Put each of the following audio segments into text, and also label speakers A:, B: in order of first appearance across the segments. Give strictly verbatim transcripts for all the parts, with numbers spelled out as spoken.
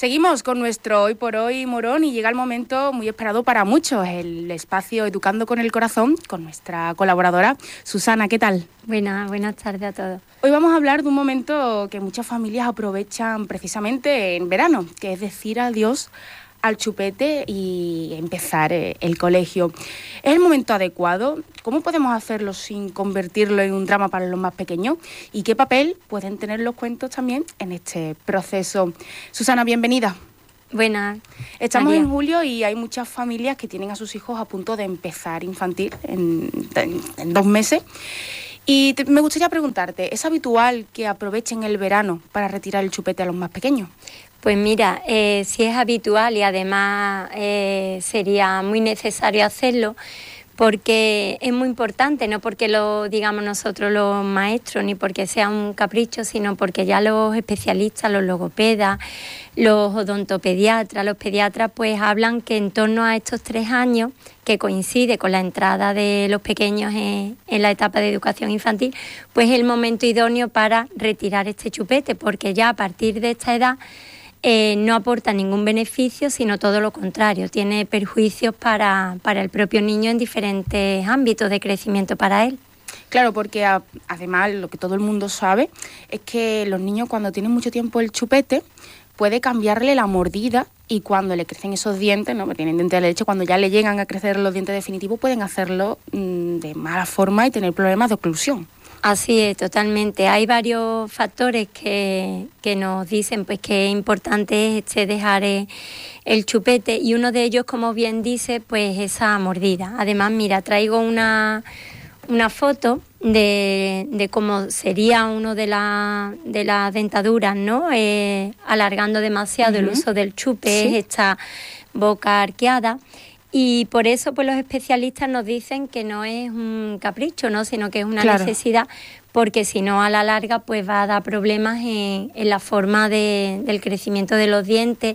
A: Seguimos con nuestro Hoy por Hoy Morón y llega el momento muy esperado para muchos, el espacio Educando con el Corazón, con nuestra colaboradora Susana. ¿Qué tal?
B: Buenas, buenas tardes a todos.
A: Hoy vamos a hablar de un momento que muchas familias aprovechan precisamente en verano, que es decir adiós al chupete y empezar el colegio. ¿Es el momento adecuado? ¿Cómo podemos hacerlo sin convertirlo en un drama para los más pequeños? ¿Y qué papel pueden tener los cuentos también en este proceso? Susana, bienvenida.
B: Buenas.
A: Estamos
B: María.
A: en julio y hay muchas familias que tienen a sus hijos a punto de empezar infantil en, en, en dos meses. Y te, me gustaría preguntarte, ¿es habitual que aprovechen el verano para retirar el chupete a los más pequeños?
B: Pues mira, eh, sí es habitual y además eh, sería muy necesario hacerlo porque es muy importante, no porque lo digamos nosotros los maestros ni porque sea un capricho, sino porque ya los especialistas, los logopedas, los odontopediatras, los pediatras pues hablan que en torno a estos tres años, que coincide con la entrada de los pequeños en, en la etapa de educación infantil, pues es el momento idóneo para retirar este chupete, porque ya a partir de esta edad Eh, no aporta ningún beneficio, sino todo lo contrario, tiene perjuicios para, para el propio niño en diferentes ámbitos de crecimiento para él.
A: Claro, porque a, además lo que todo el mundo sabe es que los niños cuando tienen mucho tiempo el chupete puede cambiarle la mordida y cuando le crecen esos dientes, no, que tienen dientes de leche, cuando ya le llegan a crecer los dientes definitivos pueden hacerlo mmm, de mala forma y tener problemas de oclusión.
B: Así es, totalmente. Hay varios factores que, que nos dicen pues que es importante este dejar el chupete y uno de ellos, como bien dice, pues esa mordida. Además, mira, traigo una, una foto de, de cómo sería uno de, la, de las dentaduras, ¿no? Eh, alargando demasiado uh-huh. el uso del chupe, ¿sí? Es esta boca arqueada. Y por eso pues los especialistas nos dicen que no es un capricho, ¿no? Sino que es una claro. necesidad, porque si no a la larga pues va a dar problemas en, en la forma de, del crecimiento de los dientes,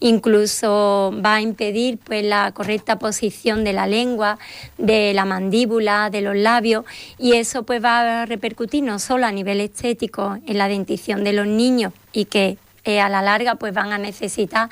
B: incluso va a impedir pues la correcta posición de la lengua, de la mandíbula, de los labios, y eso pues va a repercutir no solo a nivel estético en la dentición de los niños y que eh, a la larga pues van a necesitar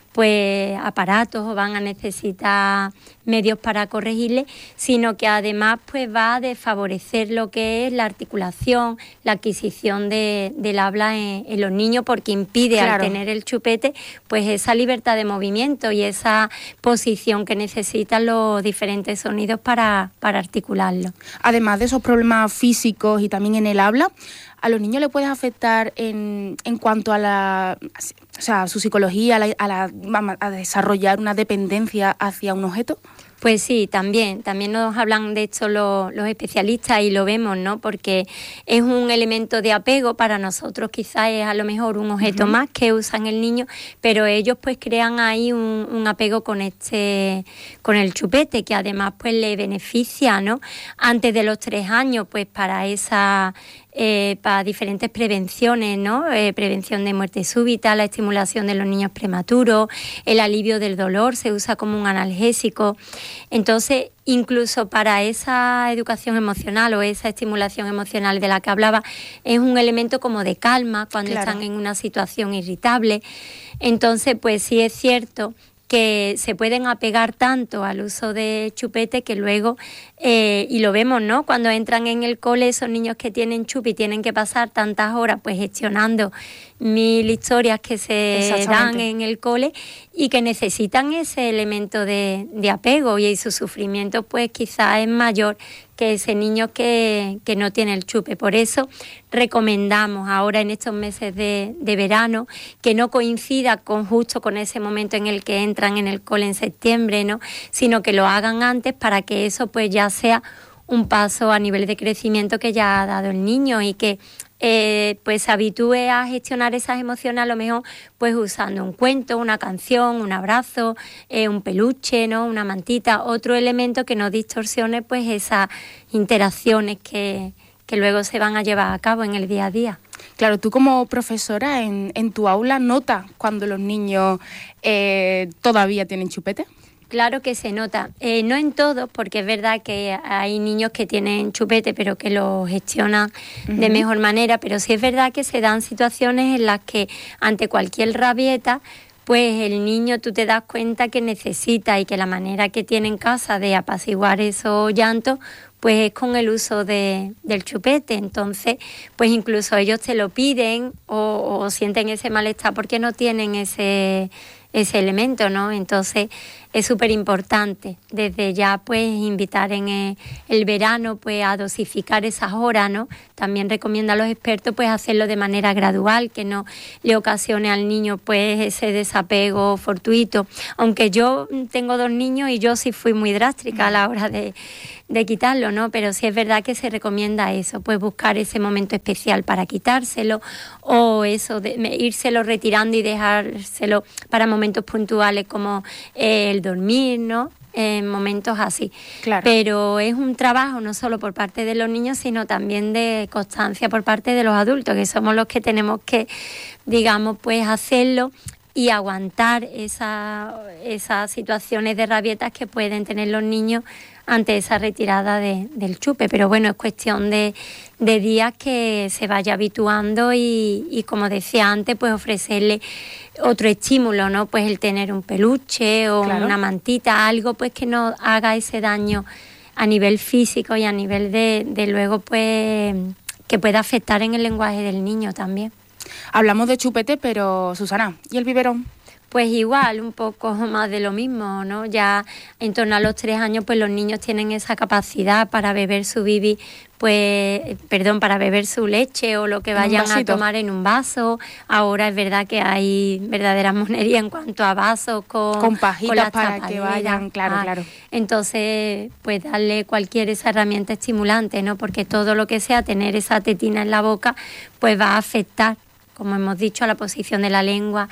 B: pues aparatos o van a necesitar medios para corregirle, sino que además pues va a desfavorecer lo que es la articulación, la adquisición de, del habla en, en los niños, porque impide claro. al tener el chupete pues esa libertad de movimiento y esa posición que necesitan los diferentes sonidos para, para articularlo.
A: Además de esos problemas físicos y también en el habla, ¿a los niños les puede afectar en, en cuanto a la, o sea, su psicología, a, la, a, la, a desarrollar una dependencia hacia un objeto?
B: Pues sí, también, también nos hablan de esto los, los especialistas y lo vemos, ¿no? Porque es un elemento de apego para nosotros, quizás es a lo mejor un objeto uh-huh. más que usan el niño, pero ellos pues crean ahí un, un apego con este, con el chupete, que además pues le beneficia, ¿no? Antes de los tres años, pues para esa Eh, para diferentes prevenciones, ¿no? Eh, prevención de muerte súbita, la estimulación de los niños prematuros, el alivio del dolor, se usa como un analgésico. Entonces, incluso para esa educación emocional o esa estimulación emocional de la que hablaba, es un elemento como de calma cuando claro. están en una situación irritable. Entonces, pues sí es cierto que se pueden apegar tanto al uso de chupete que luego, eh, y lo vemos, ¿no? Cuando entran en el cole, esos niños que tienen chupe y tienen que pasar tantas horas pues gestionando mil historias que se dan en el cole y que necesitan ese elemento de, de apego y su sufrimiento pues quizás es mayor que ese niño que, que no tiene el chupe. Por eso recomendamos ahora en estos meses de, de verano que no coincida con justo con ese momento en el que entran en el cole en septiembre, ¿no? Sino que lo hagan antes para que eso pues ya sea un paso a nivel de crecimiento que ya ha dado el niño y que eh, pues se habitúe a gestionar esas emociones a lo mejor pues usando un cuento, una canción, un abrazo, eh, un peluche, ¿no? Una mantita, otro elemento que no distorsione pues esas interacciones que, que luego se van a llevar a cabo en el día a día.
A: Claro, tú como profesora en, en tu aula notas cuando los niños eh, todavía tienen chupete.
B: Claro que se nota, eh, no en todos, porque es verdad que hay niños que tienen chupete pero que lo gestionan uh-huh. de mejor manera, pero sí es verdad que se dan situaciones en las que ante cualquier rabieta pues el niño tú te das cuenta que necesita y que la manera que tiene en casa de apaciguar esos llantos pues es con el uso de, del chupete. Entonces, pues incluso ellos te lo piden o, o sienten ese malestar porque no tienen ese, ese elemento, ¿no? Entonces, es súper importante desde ya pues invitar en el, el verano pues a dosificar esas horas, ¿no? También recomienda a los expertos pues hacerlo de manera gradual, que no le ocasione al niño pues ese desapego fortuito. Aunque yo tengo dos niños y yo sí fui muy drástica a la hora de, de quitarlo, ¿no? Pero sí es verdad que se recomienda eso, pues buscar ese momento especial para quitárselo o eso de írselo retirando y dejárselo para momentos puntuales como el dormir, ¿no? En momentos así.
A: Claro.
B: Pero es un trabajo no solo por parte de los niños, sino también de constancia por parte de los adultos, que somos los que tenemos que, digamos, pues hacerlo y aguantar esa, esas situaciones de rabietas que pueden tener los niños ante esa retirada de, del chupe. Pero bueno, es cuestión de, de días que se vaya habituando y, y como decía antes, pues ofrecerle otro estímulo, ¿no? Pues el tener un peluche o claro. una mantita, algo pues que no haga ese daño a nivel físico y a nivel de, de luego pues que pueda afectar en el lenguaje del niño también.
A: Hablamos de chupete, pero Susana, ¿y el biberón?
B: Pues igual, un poco más de lo mismo, ¿no? Ya en torno a los tres años, pues los niños tienen esa capacidad para beber su bibi, pues, perdón, para beber su leche o lo que vayan a tomar en un vaso. Ahora es verdad que hay verdaderas monerías en cuanto a vasos con,
A: con pajitas
B: con las
A: para que vayan, claro,
B: ah,
A: claro.
B: Entonces, pues darle cualquier esa herramienta estimulante, ¿no? Porque todo lo que sea tener esa tetina en la boca, pues va a afectar, como hemos dicho, a la posición de la lengua,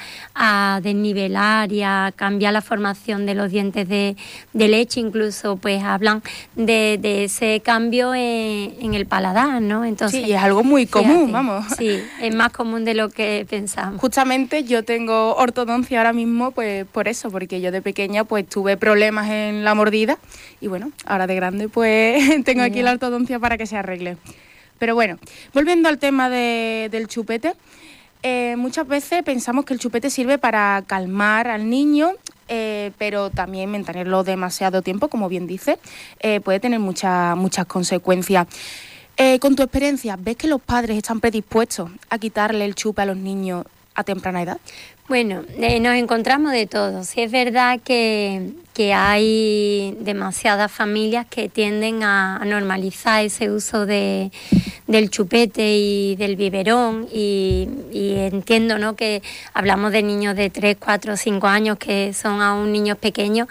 B: a desnivelar y a cambiar la formación de los dientes de, de leche. Incluso pues hablan de, de ese cambio en, en el paladar, ¿no? Entonces,
A: sí, es algo muy común, fíjate, vamos.
B: Sí, es más común de lo que pensamos.
A: Justamente yo tengo ortodoncia ahora mismo pues por eso, porque yo de pequeña pues tuve problemas en la mordida y bueno, ahora de grande pues tengo aquí la ortodoncia para que se arregle. Pero bueno, volviendo al tema de, del chupete, eh, muchas veces pensamos que el chupete sirve para calmar al niño, eh, pero también mantenerlo demasiado tiempo, como bien dice, eh, puede tener muchas muchas consecuencias. Eh, con tu experiencia, ¿ves que los padres están predispuestos a quitarle el chupe a los niños a temprana edad?
B: Bueno, eh, nos encontramos de todo. Sí es verdad que, que hay demasiadas familias que tienden a, a normalizar ese uso de, del chupete y del biberón y, y entiendo, ¿no?, que hablamos de niños de tres, cuatro, cinco años que son aún niños pequeños,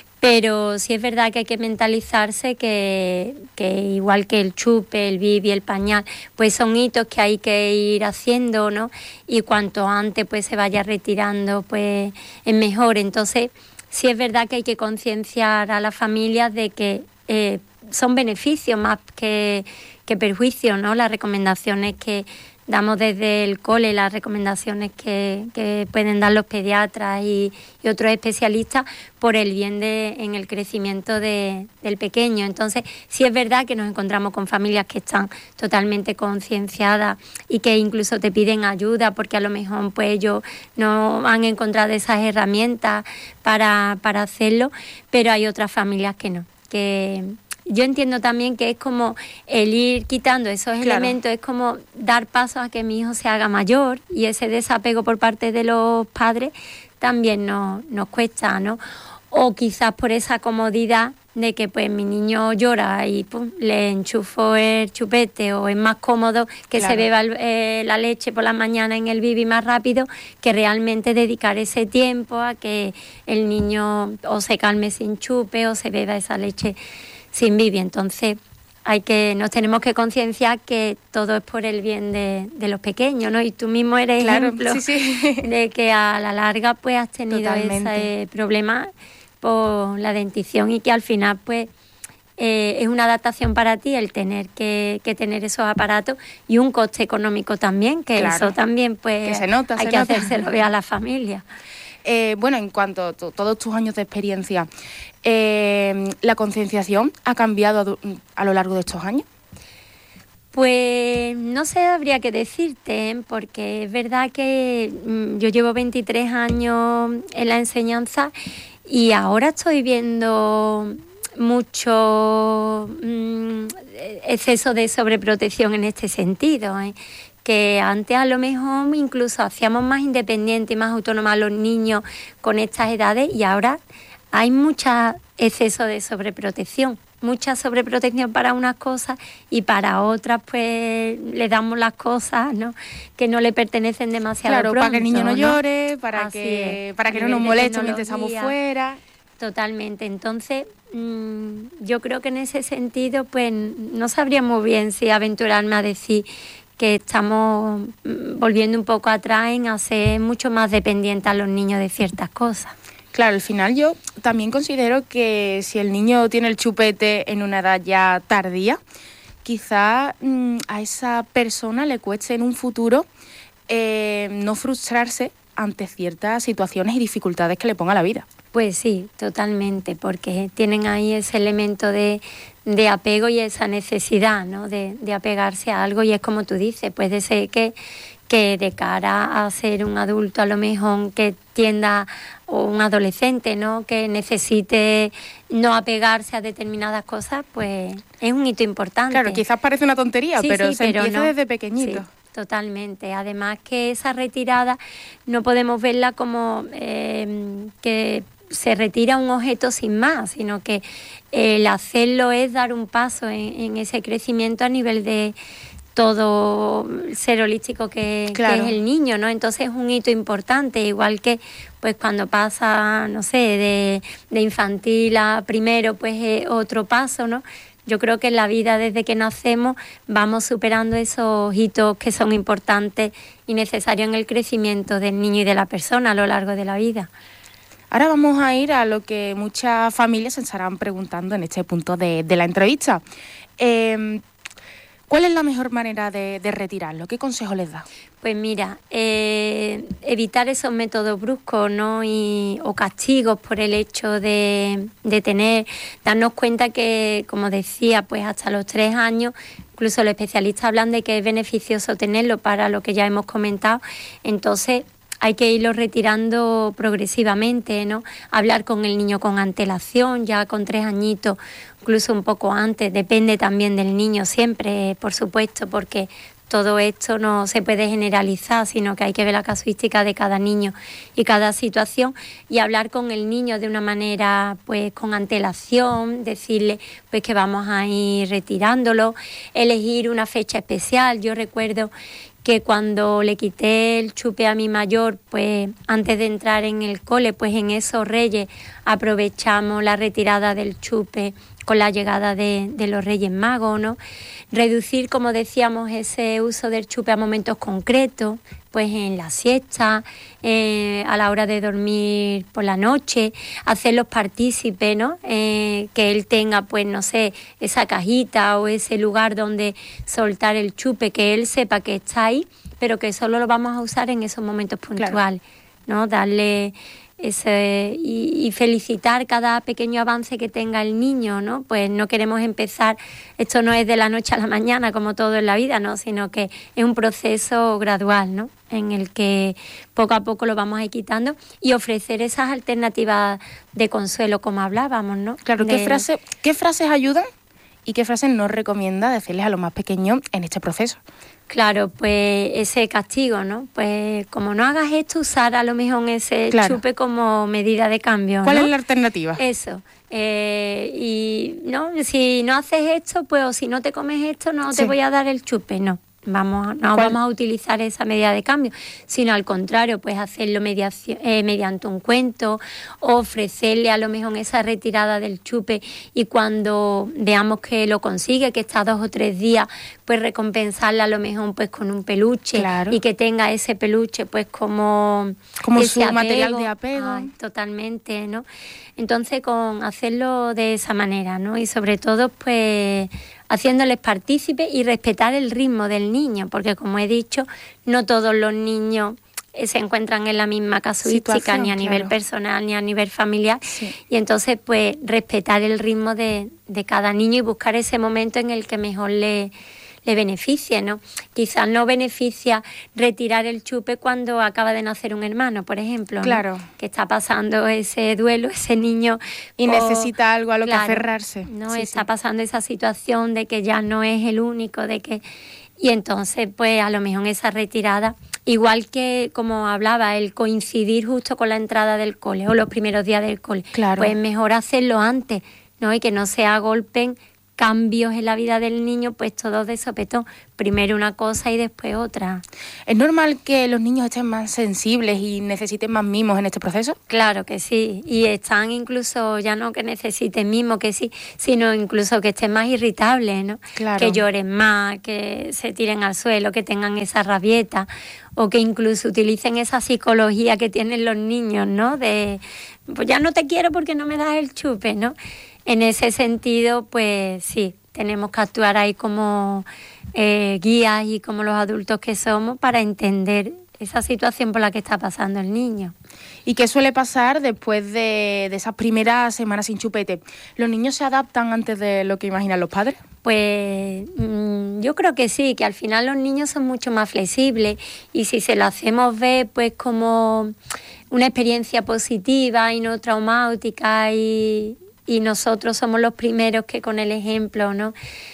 B: pero sí es verdad que hay que mentalizarse que, que igual que el chupe, el bibi, el pañal, pues son hitos que hay que ir haciendo, ¿no? Y cuanto antes pues se vaya retirando, pues es mejor. Entonces sí es verdad que hay que concienciar a las familias de que eh, son beneficios más que, que perjuicios, ¿no? Las recomendaciones que damos desde el cole, las recomendaciones que, que pueden dar los pediatras y, y otros especialistas por el bien de, en el crecimiento de, del pequeño. Entonces, sí es verdad que nos encontramos con familias que están totalmente concienciadas y que incluso te piden ayuda porque a lo mejor pues ellos no han encontrado esas herramientas para, para hacerlo, pero hay otras familias que no, que yo entiendo también que es como el ir quitando esos claro. elementos, es como dar paso a que mi hijo se haga mayor y ese desapego por parte de los padres también nos, nos cuesta, ¿no? O quizás por esa comodidad de que pues mi niño llora y pum, le enchufo el chupete, o es más cómodo que claro. se beba el, eh, la leche por la mañana en el bibi más rápido que realmente dedicar ese tiempo a que el niño o se calme sin chupe o se beba esa leche sin bibi. Entonces hay que nos tenemos que concienciar que todo es por el bien de, de los pequeños, ¿no? Y tú mismo eres
A: claro,
B: ejemplo
A: sí, sí.
B: de que a la larga pues has tenido
A: Totalmente.
B: ese problema por la dentición y que al final pues eh, es una adaptación para ti el tener que, que tener esos aparatos y un coste económico también, que
A: claro.
B: eso también pues
A: que se nota,
B: hay
A: se
B: que
A: nota.
B: hacérselo ver a la familia.
A: Eh, bueno, en cuanto a t- todos tus años de experiencia, eh, ¿la concienciación ha cambiado a, a lo largo de estos años?
B: Pues no sé, habría que decirte, ¿eh? Porque es verdad que mm, yo llevo veintitrés años en la enseñanza y ahora estoy viendo mucho mm, exceso de sobreprotección en este sentido, ¿eh? Que antes a lo mejor incluso hacíamos más independientes y más autónomos a los niños con estas edades y ahora hay mucho exceso de sobreprotección. Mucha sobreprotección para unas cosas y para otras pues le damos las cosas, ¿no? Que no le pertenecen demasiado
A: claro,
B: pronto,
A: para que el niño no,
B: ¿no?
A: llore, para
B: Así
A: que
B: es.
A: para que
B: A
A: no nos
B: nivel de
A: moleste mientras estamos
B: tecnología,
A: fuera.
B: Totalmente. Entonces, mmm, yo creo que en ese sentido pues no sabría muy bien si aventurarme a decir que estamos volviendo un poco atrás en hacer mucho más dependientes a los niños de ciertas cosas.
A: Claro, al final yo también considero que si el niño tiene el chupete en una edad ya tardía, quizá mmm, a esa persona le cueste en un futuro eh, no frustrarse ante ciertas situaciones y dificultades que le ponga la vida.
B: Pues sí, totalmente, porque tienen ahí ese elemento de, de apego y esa necesidad, ¿no? de, de apegarse a algo y es como tú dices, puede ser que... que de cara a ser un adulto a lo mejor que tienda, o un adolescente, ¿no? Que necesite no apegarse a determinadas cosas, pues es un hito importante.
A: Claro, quizás parece una tontería,
B: sí,
A: pero
B: sí,
A: se
B: pero
A: empieza
B: no.
A: desde pequeñito.
B: Sí, totalmente. Además que esa retirada no podemos verla como eh, que se retira un objeto sin más, sino que el hacerlo es dar un paso en, en ese crecimiento a nivel de todo ser holístico que,
A: claro.
B: que es el niño, ¿no? Entonces es un hito importante, igual que pues cuando pasa, no sé, de, de infantil a primero, pues es otro paso, ¿no? Yo creo que en la vida desde que nacemos vamos superando esos hitos que son importantes y necesarios en el crecimiento del niño y de la persona a lo largo de la vida.
A: Ahora vamos a ir a lo que muchas familias se estarán preguntando en este punto de, de la entrevista. Eh, ¿Cuál es la mejor manera de, de retirarlo? ¿Qué consejo les da?
B: Pues mira, eh, evitar esos métodos bruscos, ¿no? Y, o castigos por el hecho de, de tener, darnos cuenta que, como decía, pues hasta los tres años, incluso los especialistas hablan de que es beneficioso tenerlo para lo que ya hemos comentado. Entonces hay que irlo retirando progresivamente, ¿no? Hablar con el niño con antelación, ya con tres añitos, incluso un poco antes, depende también del niño siempre, por supuesto, porque todo esto no se puede generalizar, sino que hay que ver la casuística de cada niño y cada situación y hablar con el niño de una manera pues con antelación, decirle pues que vamos a ir retirándolo, elegir una fecha especial. Yo recuerdo que cuando le quité el chupe a mi mayor, pues antes de entrar en el cole, pues en esos Reyes aprovechamos la retirada del chupe con la llegada de, de los Reyes Magos, ¿no? Reducir, como decíamos, ese uso del chupe a momentos concretos, pues en la siesta, eh, a la hora de dormir por la noche, hacerlos partícipes, ¿no? Eh, que él tenga, pues no sé, esa cajita o ese lugar donde soltar el chupe, que él sepa que está ahí, pero que solo lo vamos a usar en esos momentos puntuales, claro, ¿no? Darle ese y, y felicitar cada pequeño avance que tenga el niño, ¿no? Pues no queremos empezar, esto no es de la noche a la mañana como todo en la vida, ¿no? Sino que es un proceso gradual, ¿no? En el que poco a poco lo vamos a ir quitando y ofrecer esas alternativas de consuelo como hablábamos, ¿no?
A: Claro,
B: de...
A: ¿qué, frase, ¿qué frases ayudan y qué frases nos recomienda decirles a los más pequeños en este proceso?
B: Claro, pues ese castigo, ¿no? Pues como no hagas esto, usar a lo mejor ese
A: claro.
B: chupe como medida de cambio,
A: ¿Cuál
B: ¿no?
A: es la alternativa?
B: Eso. Eh, y no, si no haces esto, pues o si no te comes esto, no sí. te voy a dar el chupe, no. Vamos, no ¿Cuál? vamos a utilizar esa medida de cambio, sino al contrario, pues hacerlo mediación, eh, mediante un cuento, ofrecerle a lo mejor esa retirada del chupe y cuando veamos que lo consigue, que está dos o tres días, pues recompensarla a lo mejor pues con un peluche,
A: claro,
B: y que tenga ese peluche pues como,
A: como su apego, material de apego.
B: Ay, totalmente, ¿no? Entonces con hacerlo de esa manera, ¿no? Y sobre todo pues haciéndoles partícipes y respetar el ritmo del niño, porque como he dicho, no todos los niños se encuentran en la misma casuística, situación, ni a nivel claro. personal, ni a nivel familiar, sí. y entonces pues respetar el ritmo de, de cada niño y buscar ese momento en el que mejor le, le beneficie, ¿no? Quizás no beneficia retirar el chupe cuando acaba de nacer un hermano, por ejemplo, ¿no?
A: Claro.
B: Que está pasando ese duelo, ese niño...
A: Y
B: o,
A: necesita algo a lo
B: claro,
A: que aferrarse.
B: No,
A: sí,
B: está
A: sí.
B: pasando esa situación de que ya no es el único, de que... Y entonces, pues a lo mejor en esa retirada, igual que como hablaba, el coincidir justo con la entrada del cole o los primeros días del cole,
A: Claro.
B: pues mejor hacerlo antes, ¿no? Y que no se agolpen cambios en la vida del niño, pues todos de sopetón. Primero una cosa y después otra.
A: ¿Es normal que los niños estén más sensibles y necesiten más mimos en este proceso?
B: Claro que sí. Y están incluso, ya no que necesiten mimo, que sí, sino incluso que estén más irritables, ¿no?
A: Claro.
B: Que lloren más, que se tiren al suelo, que tengan esa rabieta, o que incluso utilicen esa psicología que tienen los niños, ¿no? De, pues ya no te quiero porque no me das el chupe, ¿no? En ese sentido, pues sí, tenemos que actuar ahí como eh, guías y como los adultos que somos para entender esa situación por la que está pasando el niño.
A: ¿Y qué suele pasar después de, de esas primeras semanas sin chupete? ¿Los niños se adaptan antes de lo que imaginan los padres?
B: Pues mmm, yo creo que sí, que al final los niños son mucho más flexibles y si se lo hacemos ver pues como una experiencia positiva y no traumática y... y nosotros somos los primeros que con el ejemplo, ¿no?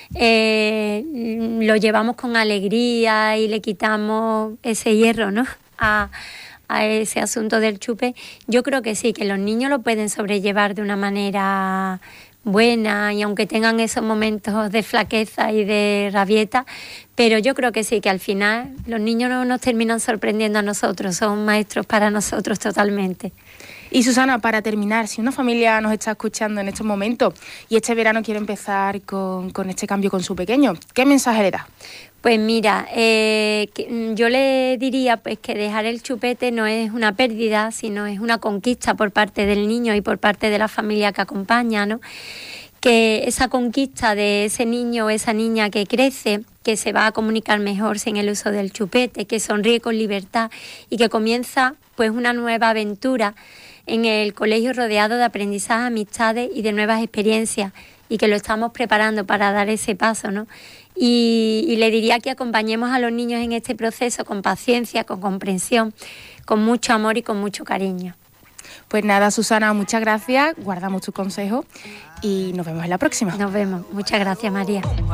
B: Eh, lo llevamos con alegría y le quitamos ese hierro, ¿no? A, a ese asunto del chupe. Yo creo que sí, que los niños lo pueden sobrellevar de una manera buena y aunque tengan esos momentos de flaqueza y de rabieta, pero yo creo que sí, que al final los niños no nos terminan sorprendiendo a nosotros, son maestros para nosotros totalmente.
A: Y Susana, para terminar, si una familia nos está escuchando en estos momentos y este verano quiere empezar con, con este cambio con su pequeño, ¿qué mensaje le da?
B: Pues mira, eh, que, yo le diría pues que dejar el chupete no es una pérdida, sino es una conquista por parte del niño y por parte de la familia que acompaña, ¿no? Que esa conquista de ese niño o esa niña que crece, que se va a comunicar mejor sin el uso del chupete, que sonríe con libertad y que comienza pues una nueva aventura en el colegio rodeado de aprendizaje, amistades y de nuevas experiencias y que lo estamos preparando para dar ese paso, ¿no? Y, y le diría que acompañemos a los niños en este proceso con paciencia, con comprensión, con mucho amor y con mucho cariño.
A: Pues nada, Susana, muchas gracias, guardamos tus consejos y nos vemos en la próxima.
B: Nos vemos. Muchas gracias, María.